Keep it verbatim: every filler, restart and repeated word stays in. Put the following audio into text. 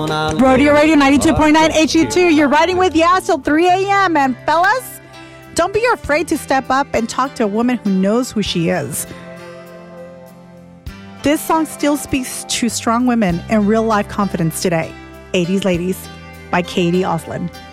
Rodeo Radio ninety-two point nine H U two. You're riding with Yas till three a.m. And fellas, don't be afraid to step up and talk to a woman who knows who she is. This song still speaks to strong women and real life confidence today. eighties Ladies by Katie Oslin.